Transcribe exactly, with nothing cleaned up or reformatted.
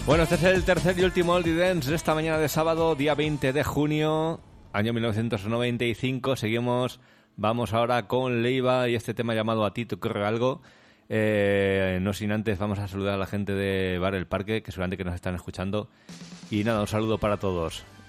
Bueno, este es el tercer y último Oldie Dance de esta mañana de sábado, día veinte de junio, año mil novecientos noventa y cinco. Seguimos, vamos ahora con Leiva y este tema llamado A ti te ocurre algo. Eh, no sin antes vamos a saludar a la gente de Bar El Parque, que seguramente que nos están escuchando. Y nada, un saludo para todos.